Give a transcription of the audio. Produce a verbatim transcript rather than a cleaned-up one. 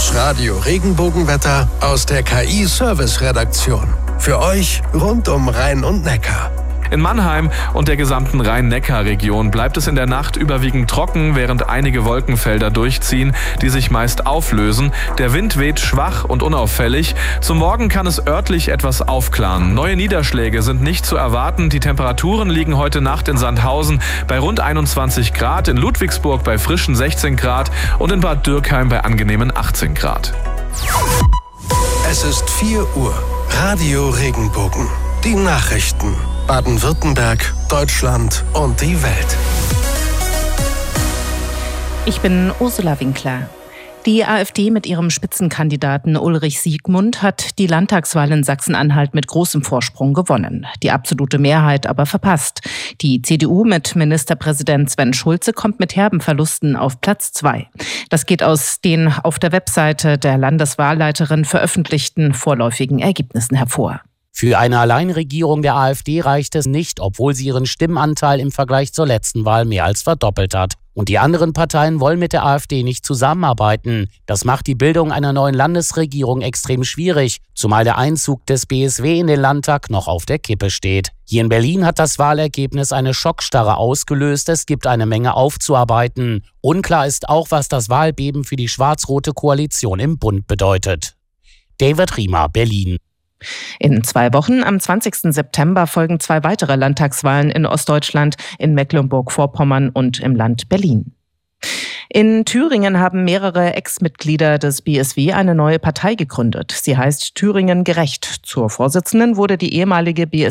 Das Radio Regenbogenwetter aus der K I-Service-Redaktion. Für euch rund um Rhein und Neckar. In Mannheim und der gesamten Rhein-Neckar-Region bleibt es in der Nacht überwiegend trocken, während einige Wolkenfelder durchziehen, die sich meist auflösen. Der Wind weht schwach und unauffällig. Zum Morgen kann es örtlich etwas aufklaren. Neue Niederschläge sind nicht zu erwarten. Die Temperaturen liegen heute Nacht in Sandhausen bei rund einundzwanzig Grad, in Ludwigsburg bei frischen sechzehn Grad und in Bad Dürkheim bei angenehmen achtzehn Grad. Es ist vier Uhr. Radio Regenbogen. Die Nachrichten. Baden-Württemberg, Deutschland und die Welt. Ich bin Ursula Winkler. Die AfD mit ihrem Spitzenkandidaten Ulrich Siegmund hat die Landtagswahl in Sachsen-Anhalt mit großem Vorsprung gewonnen. Die absolute Mehrheit aber verpasst. Die C D U mit Ministerpräsident Sven Schulze kommt mit herben Verlusten auf Platz zwei. Das geht aus den auf der Webseite der Landeswahlleiterin veröffentlichten vorläufigen Ergebnissen hervor. Für eine Alleinregierung der AfD reicht es nicht, obwohl sie ihren Stimmanteil im Vergleich zur letzten Wahl mehr als verdoppelt hat. Und die anderen Parteien wollen mit der AfD nicht zusammenarbeiten. Das macht die Bildung einer neuen Landesregierung extrem schwierig, zumal der Einzug des B S W in den Landtag noch auf der Kippe steht. Hier in Berlin hat das Wahlergebnis eine Schockstarre ausgelöst. Es gibt eine Menge aufzuarbeiten. Unklar ist auch, was das Wahlbeben für die schwarz-rote Koalition im Bund bedeutet. David Riemer, Berlin. In zwei Wochen, am zwanzigsten September, folgen zwei weitere Landtagswahlen in Ostdeutschland, in Mecklenburg-Vorpommern und im Land Berlin. In Thüringen haben mehrere Ex-Mitglieder des B S W eine neue Partei gegründet. Sie heißt Thüringen Gerecht. Zur Vorsitzenden wurde die ehemalige B S W